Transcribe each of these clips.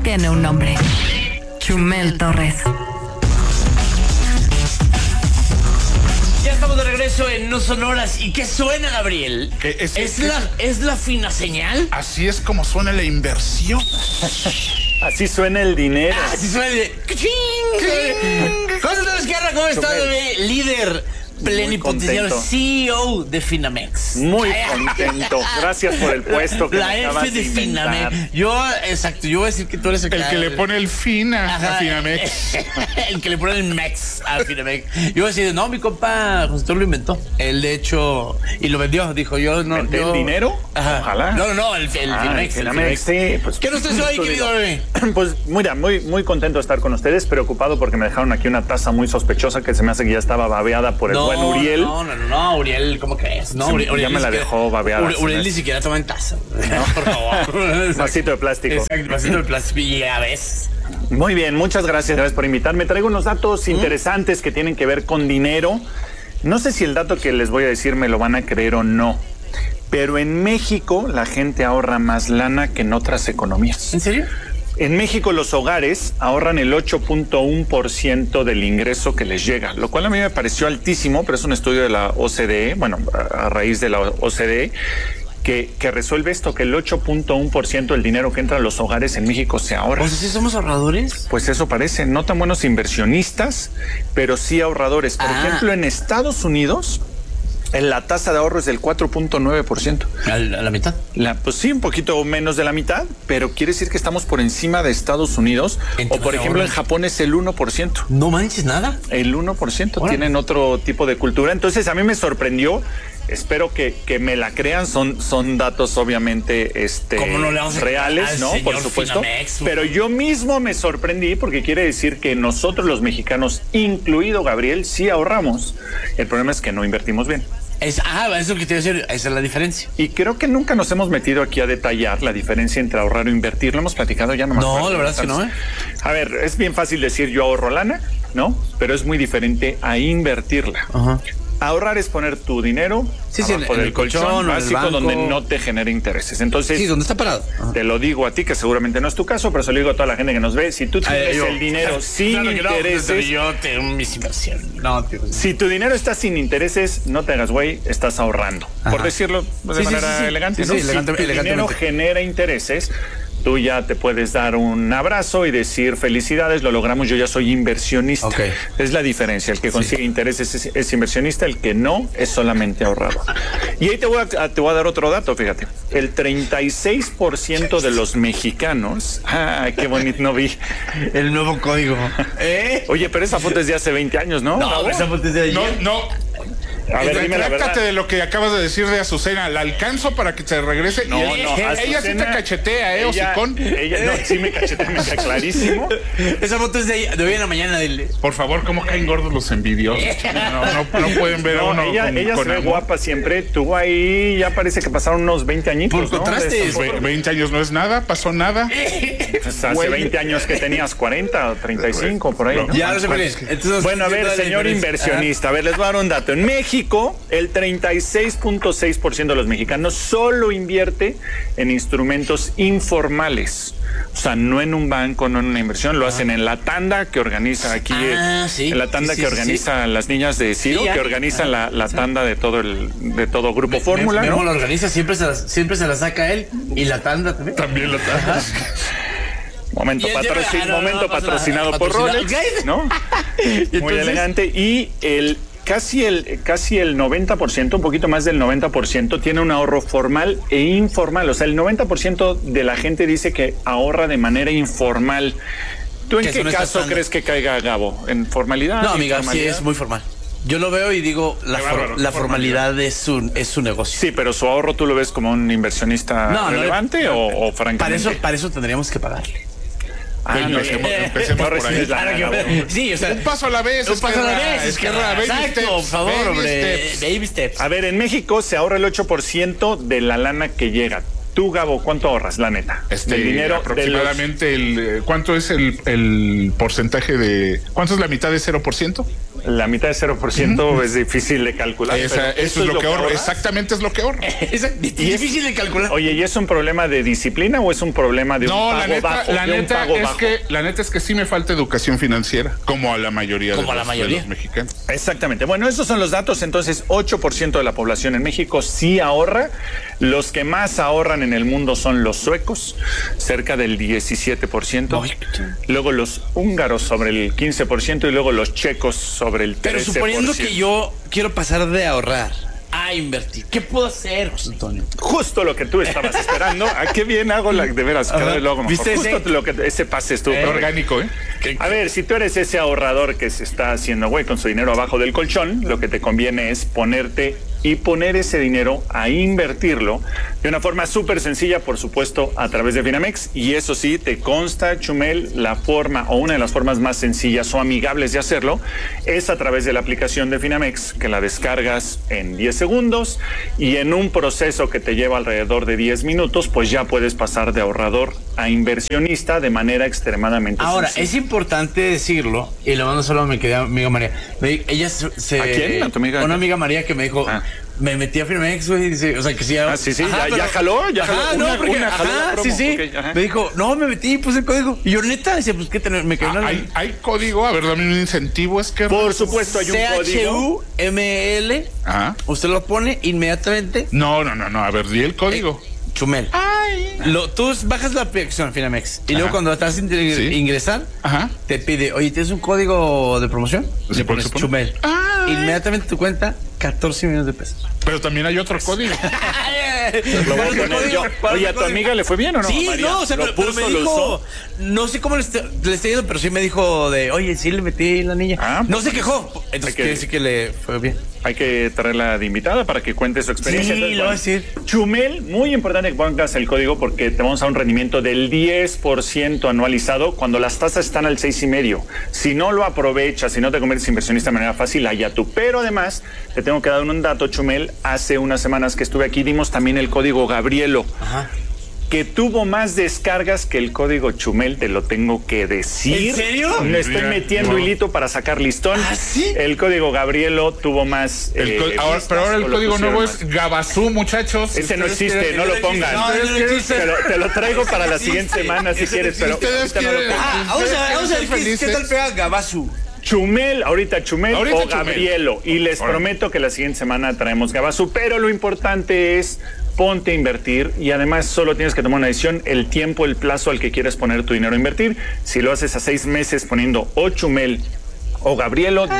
tiene un nombre. Chumel Torres. Ya estamos de regreso en No Sonoras. ¿Y qué suena, Gabriel? ¿Es la fina señal? Así es como suena la inversión. Así suena el dinero. Así suena el dinero. ¿Cómo estás, bebé? Líder plenipotenciario, CEO de Finamex. Muy contento. Gracias por el puesto que la me acabas F de inventar. Finamex. Yo voy a decir que tú eres El que le pone el fin a Finamex. El que le pone el Mex a Finamex. Yo voy a decir, no, mi compa José lo inventó. Él, de hecho, y lo vendió. Dijo, yo no. ¿Vendió el dinero? Ajá. Ojalá. No, el Finamex. El Finamex, sí. Pues, ¿Qué nos traes hoy, querido bebé? Pues mira, muy contento de estar con ustedes, preocupado porque me dejaron aquí una taza muy sospechosa que se me hace que ya estaba babeada por el buen Uriel. No, Uriel, ¿cómo crees? No, Uriel ya me la dejó babeada. Uriel ni siquiera toma en taza. No, por favor. Vasito de plástico. Exacto, vasito de plástico. Y ya ves. Muy bien, muchas gracias por invitarme. Traigo unos datos interesantes que tienen que ver con dinero. No sé si el dato que les voy a decir me lo van a creer o no, pero en México la gente ahorra más lana que en otras economías. ¿En serio? En México los hogares ahorran el 8.1% del ingreso que les llega, lo cual a mí me pareció altísimo, pero es un estudio de la OCDE, bueno, a raíz de la OCDE, que resuelve esto, que el 8.1% del dinero que entra a los hogares en México se ahorra. O sea, ¿sí somos ahorradores? Pues eso parece, no tan buenos inversionistas, pero sí ahorradores. Por ejemplo, en Estados Unidos, la tasa de ahorro es del 4.9%. ¿A la mitad? Pues sí, un poquito menos de la mitad, pero quiere decir que estamos por encima de Estados Unidos. O por ejemplo, en Japón es el 1%. No manches nada. El 1%. Tienen otro tipo de cultura. Entonces a mí me sorprendió. Espero que me la crean, son datos obviamente ¿Cómo no le vamos a reales, ¿no? Por supuesto. Finamex, pero yo mismo me sorprendí porque quiere decir que nosotros los mexicanos, incluido Gabriel, sí ahorramos. El problema es que no invertimos bien. Eso que te iba a decir, esa es la diferencia. Y creo que nunca nos hemos metido aquí a detallar la diferencia entre ahorrar o invertir. Lo hemos platicado ya, No, la verdad es que no, A ver, es bien fácil decir yo ahorro lana, ¿no? Pero es muy diferente a invertirla. Ajá. Ahorrar es poner tu dinero abajo del colchón básico donde no te genere intereses. Entonces, donde está parado. Te lo digo a ti, que seguramente no es tu caso, pero se lo digo a toda la gente que nos ve. Si tú tienes el dinero sin intereses, yo tengo mis inversiones. Si tu dinero está sin intereses, no te hagas güey, estás ahorrando. Por decirlo de manera elegante, ¿no? Si tu dinero genera intereses, tú ya te puedes dar un abrazo y decir felicidades, lo logramos, yo ya soy inversionista. Okay. Es la diferencia, el que consigue intereses es inversionista, el que no es solamente ahorrador. Y ahí te voy a dar otro dato, fíjate. El 36% de los mexicanos, qué bonito, no vi. El nuevo código. Oye, pero esa foto es de hace 20 años, ¿no? No, esa foto es de ayer. No. A ver, dime la verdad. Trácate de lo que acabas de decir de Azucena. ¿La alcanzo para que se regrese? No, ella sí te cachetea, hosicón. No, sí me cachetea, me queda clarísimo. Esa foto es de hoy en la mañana. Por favor, ¿cómo caen gordos los envidiosos? No pueden ver a uno ella con se ve amor. guapa siempre. Tú ahí ya parece que pasaron unos 20 añitos, Por contraste. 20 años no es nada, pasó nada. Pues hace 20 años que tenías 40 o 35, por ahí, ¿no? Ya no se puede. Entonces, bueno, a ver, señor inversionista, a ver, les voy a dar un dato. En México, el 36.6% de los mexicanos solo invierte en instrumentos informales. O sea, no en un banco, no en una inversión, lo hacen en la tanda que organiza aquí, en la tanda que organiza las niñas de Ciro, que organizan la tanda de todo Grupo Fórmula, ¿no? ¿Cómo lo organiza? Siempre se la saca él y la tanda también. También la tanda. Momento patrocinado por Rolex, ¿no? Muy elegante. Y casi el 90%, un poquito más del 90%, tiene un ahorro formal e informal. O sea, el 90% de la gente dice que ahorra de manera informal. ¿Tú en qué caso crees que caiga, Gabo? ¿En formalidad? No, amiga, sí es muy formal. Yo lo veo y digo, la formalidad es su negocio. Sí, pero su ahorro, ¿tú lo ves como un inversionista relevante o francamente? Para eso tendríamos que pagarle. Empecemos por ahí. Sí, o sea, un paso a la vez. Exacto, por favor, hombre. Baby steps. A ver, en México se ahorra el 8% de la lana que llega. Tú, Gabo, ¿cuánto ahorras, la neta? Del dinero. Aproximadamente ¿cuánto es el porcentaje de? ¿Cuánto es la mitad de 0%? La mitad de 0% es difícil de calcular. Eso es lo que ahorro. Exactamente es lo que ahorro. Es difícil de calcular. Oye, ¿y es un problema de disciplina o es un problema de un pago bajo? La neta es que sí me falta educación financiera, como a la mayoría de los mexicanos. Exactamente. Bueno, esos son los datos. Entonces, 8% de la población en México sí ahorra. Los que más ahorran en el mundo son los suecos, cerca del 17%. Luego los húngaros sobre el 15% y luego los checos sobre el 13%. Pero suponiendo que yo quiero pasar de ahorrar a invertir, ¿qué puedo hacer, José Antonio? Justo lo que tú estabas esperando. ¿A qué bien hago de veras? Cada vez lo hago mejor. ¿Viste Justo ese pase estuvo orgánico, ¿eh? A ver, si tú eres ese ahorrador que se está haciendo güey con su dinero abajo del colchón, lo que te conviene es poner ese dinero a invertirlo de una forma súper sencilla, por supuesto, a través de Finamex. Y eso sí, te consta, Chumel, la forma o una de las formas más sencillas o amigables de hacerlo es a través de la aplicación de Finamex, que la descargas en 10 segundos y en un proceso que te lleva alrededor de 10 minutos, pues ya puedes pasar de ahorrador a inversionista de manera extremadamente Ahora, sencilla. es importante decirlo, y lo mando solo a mi querida amiga María. Ella ¿A quién? ¿A tu amiga? Una amiga María que me dijo, me metí a Finamex, güey, dice, o sea, que sí. Sí, ajá, ya jaló. Okay, me dijo, no, me metí y puse el código. Y yo, neta, decía, pues, ¿qué tener? Me quedó hay código, a ver, dame un incentivo, es que... Por supuesto, hay un código. CHUML, usted lo pone inmediatamente. No, a ver, di el código. Chumel. Tú bajas la aplicación Finamex y luego cuando estás ingresar, te pide, oye, ¿tienes un código de promoción? Sí, le pones Chumel. Inmediatamente tu cuenta, 14 millones de pesos. Pero también hay otro código. Lo voy a poner yo. Oye, ¿a tu amiga le fue bien o no? Sí, María? no, o sea, pero me dijo, no sé cómo le está yendo, pero sí me dijo de, oye, sí le metí la niña. No se quejó. Entonces quiere decir que le fue bien. Hay que traerla de invitada para que cuente su experiencia. Sí, lo voy a decir. Chumel, muy importante que pongas el código porque te vamos a dar un rendimiento del 10% anualizado cuando las tasas están al 6,5%. Si no lo aprovechas, si no te conviertes inversionista de manera fácil, allá tú. Pero además, te tengo que dar un dato, Chumel. Hace unas semanas que estuve aquí, dimos también el código Gabrielo. Que tuvo más descargas que el código Chumel, te lo tengo que decir. ¿En serio? Le estoy metiendo hilito para sacar listón. ¿Sí? El código Gabrielo tuvo más. Pero ahora el código nuevo es Gabazú, muchachos. Ese no existe, no lo pongan. Te lo traigo para la siguiente semana si quieres, pero vamos a ver qué tal pega Gabazú. Chumel o Chumel. Gabrielo. Y les prometo que la siguiente semana traemos Gabazú. Pero lo importante es ponte a invertir y además solo tienes que tomar una decisión, el tiempo, el plazo al que quieres poner tu dinero a invertir. Si lo haces a 6 meses poniendo o Chumel o Gabrielo,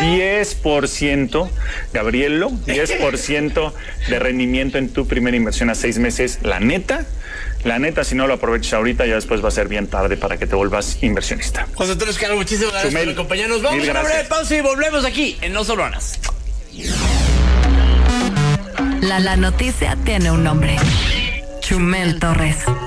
10%, Gabrielo, 10% de rendimiento en tu primera inversión a 6 meses. La neta, si no lo aprovechas ahorita, ya después va a ser bien tarde para que te vuelvas inversionista. José Antonio Escano, muchísimas gracias por acompañarnos. Vamos a una breve pausa y volvemos aquí en No Solo Anas. La noticia tiene un nombre. Chumel Torres.